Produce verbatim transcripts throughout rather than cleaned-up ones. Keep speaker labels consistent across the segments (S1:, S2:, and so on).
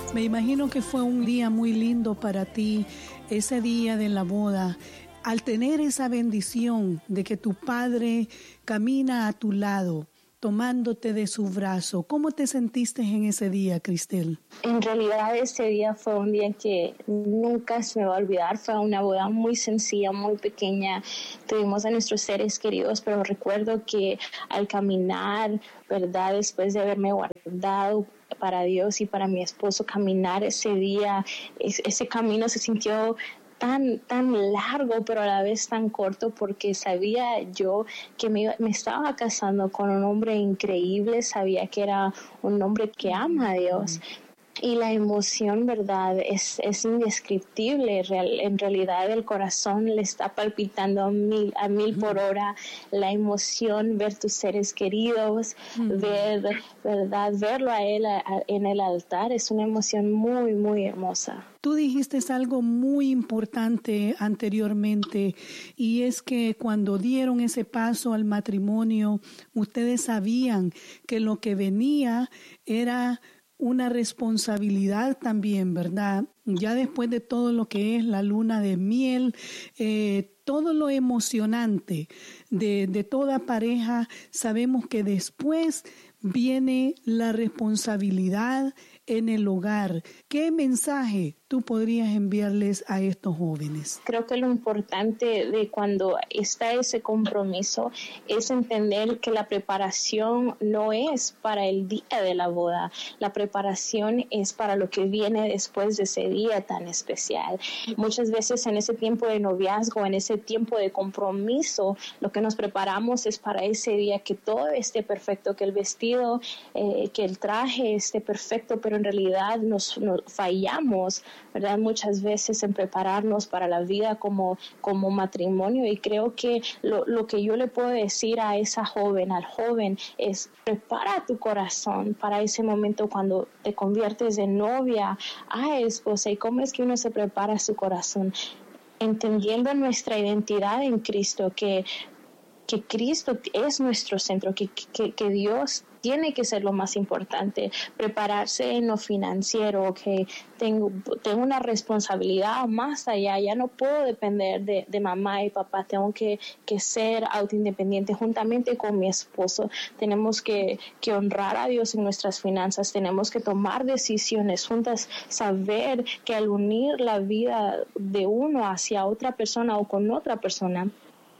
S1: Me imagino que fue un día muy lindo para ti, ese día de la boda. Al tener esa bendición de que tu padre camina a tu lado, tomándote de su brazo, ¿cómo te sentiste en ese día, Cristel?
S2: En realidad ese día fue un día que nunca se me va a olvidar. Fue una boda muy sencilla, muy pequeña. Tuvimos a nuestros seres queridos, pero recuerdo que al caminar, ¿verdad? Después de haberme guardado para Dios y para mi esposo, caminar ese día, ese camino se sintió tan tan largo, pero a la vez tan corto, porque sabía yo que me, me estaba casando con un hombre increíble, sabía que era un hombre que ama a Dios. Y la emoción, ¿verdad? Es, es indescriptible. Real, en realidad el corazón le está palpitando a mil, a mil por hora. La emoción, ver tus seres queridos, mm. ver, ¿verdad? Verlo a él a, a, en el altar es una emoción muy, muy hermosa.
S1: Tú dijiste algo muy importante anteriormente, y es que cuando dieron ese paso al matrimonio, ustedes sabían que lo que venía era una responsabilidad también, ¿verdad? Ya después de todo lo que es la luna de miel, eh, todo lo emocionante de, de toda pareja, sabemos que después viene la responsabilidad en el hogar. ¿Qué mensaje tú podrías enviarles a estos jóvenes?
S2: Creo que lo importante de cuando está ese compromiso es entender que la preparación no es para el día de la boda. La preparación es para lo que viene después de ese día tan especial. Muchas veces en ese tiempo de noviazgo, en ese tiempo de compromiso, lo que nos preparamos es para ese día, que todo esté perfecto, que el vestido, eh, que el traje esté perfecto, pero en realidad nos, nos fallamos, ¿verdad? Muchas veces en prepararnos para la vida como, como matrimonio, y creo que lo, lo que yo le puedo decir a esa joven, al joven, es prepara tu corazón para ese momento cuando te conviertes en novia, a esposa. ¿Y cómo es que uno se prepara su corazón? Entendiendo nuestra identidad en Cristo, que que Cristo es nuestro centro, que, que, que Dios tiene que ser lo más importante, prepararse en lo financiero, que tengo, tengo una responsabilidad más allá, ya no puedo depender de, de mamá y papá, tengo que, que ser autoindependiente juntamente con mi esposo. Tenemos que, que honrar a Dios en nuestras finanzas, tenemos que tomar decisiones juntas, saber que al unir la vida de uno hacia otra persona o con otra persona,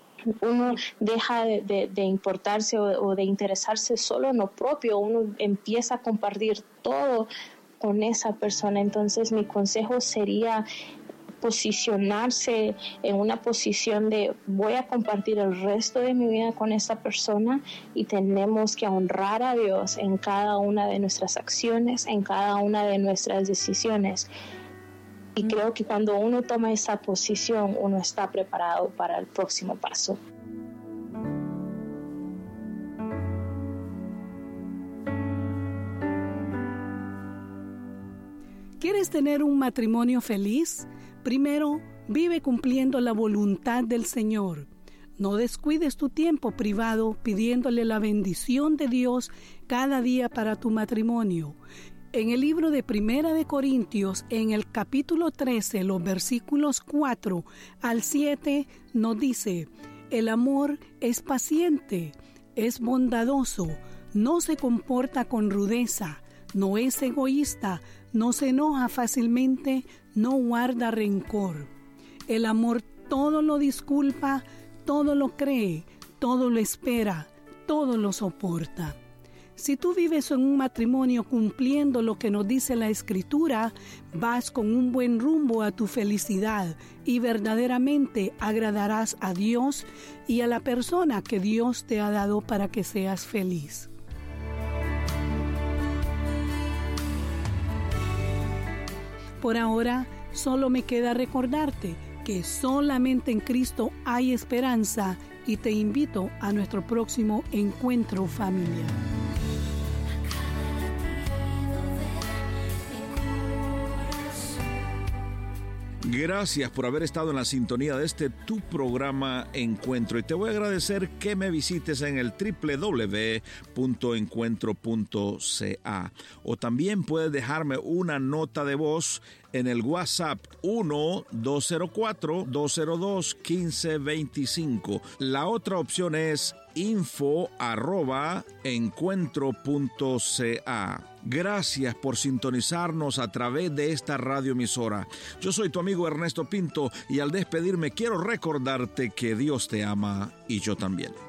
S2: uno deja de, de, de importarse o, o de interesarse solo en lo propio, uno empieza a compartir todo con esa persona. Entonces mi consejo sería posicionarse en una posición de voy a compartir el resto de mi vida con esta persona, y tenemos que honrar a Dios en cada una de nuestras acciones, en cada una de nuestras decisiones. Y creo que cuando uno toma esa posición, uno está preparado para el próximo paso.
S1: ¿Quieres tener un matrimonio feliz? Primero, vive cumpliendo la voluntad del Señor. No descuides tu tiempo privado pidiéndole la bendición de Dios cada día para tu matrimonio. En el libro de Primera de Corintios, en el capítulo trece, los versículos cuatro al siete, nos dice: el amor es paciente, es bondadoso, no se comporta con rudeza, no es egoísta, no se enoja fácilmente, no guarda rencor. El amor todo lo disculpa, todo lo cree, todo lo espera, todo lo soporta. Si tú vives en un matrimonio cumpliendo lo que nos dice la Escritura, vas con un buen rumbo a tu felicidad y verdaderamente agradarás a Dios y a la persona que Dios te ha dado para que seas feliz. Por ahora, solo me queda recordarte que solamente en Cristo hay esperanza, y te invito a nuestro próximo encuentro familiar.
S3: Gracias por haber estado en la sintonía de este tu programa Encuentro, y te voy a agradecer que me visites en el doble u doble u doble u punto encuentro punto c a, o también puedes dejarme una nota de voz en el WhatsApp uno dos cero cuatro, dos cero dos, uno cinco dos cinco. La otra opción es info arroba encuentro punto c a. Gracias por sintonizarnos a través de esta radioemisora. Yo soy tu amigo Ernesto Pinto, y al despedirme quiero recordarte que Dios te ama y yo también.